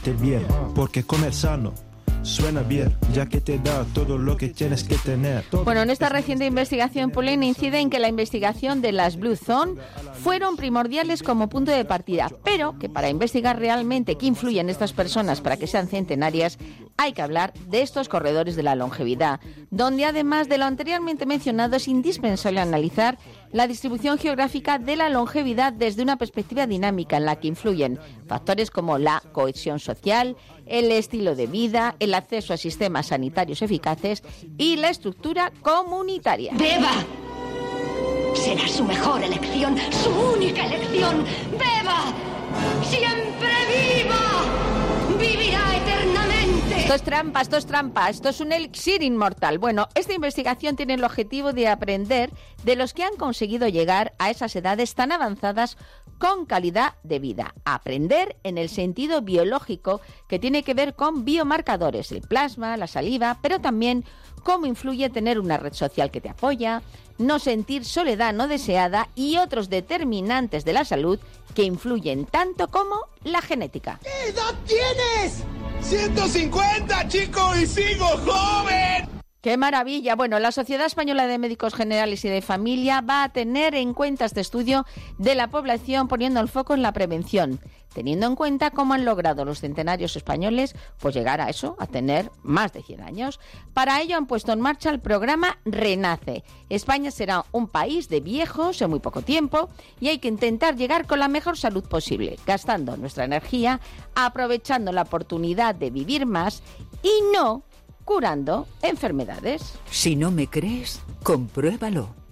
alimentarte bien, porque comer sano suena bien, ya que te da todo lo que tienes que tener. Bueno, en esta reciente investigación, Pollen incide en que la investigación de las Blue Zone fueron primordiales como punto de partida, pero que para investigar realmente qué influyen estas personas para que sean centenarias, hay que hablar de estos corredores de la longevidad, donde además de lo anteriormente mencionado es indispensable analizar la distribución geográfica de la longevidad desde una perspectiva dinámica en la que influyen factores como la cohesión social, el estilo de vida, el acceso a sistemas sanitarios eficaces y la estructura comunitaria. ¡Beba! Será su mejor elección, su única elección. ¡Beba! ¡Siempre viva! ¡Vivirá eternamente! Esto es trampa, esto es un elixir inmortal. Bueno, esta investigación tiene el objetivo de aprender de los que han conseguido llegar a esas edades tan avanzadas con calidad de vida. Aprender en el sentido biológico, que tiene que ver con biomarcadores, el plasma, la saliva, pero también cómo influye tener una red social que te apoya, no sentir soledad no deseada y otros determinantes de la salud que influyen tanto como la genética. ¿Qué edad tienes? 150, chico, y sigo joven. ¡Qué maravilla! Bueno, la Sociedad Española de Médicos Generales y de Familia va a tener en cuenta este estudio de la población poniendo el foco en la prevención, teniendo en cuenta cómo han logrado los centenarios españoles pues llegar a eso, a tener más de 100 años. Para ello han puesto en marcha el programa Renace. España será un país de viejos en muy poco tiempo y hay que intentar llegar con la mejor salud posible, gastando nuestra energía, aprovechando la oportunidad de vivir más y no curando enfermedades. Si no me crees, compruébalo.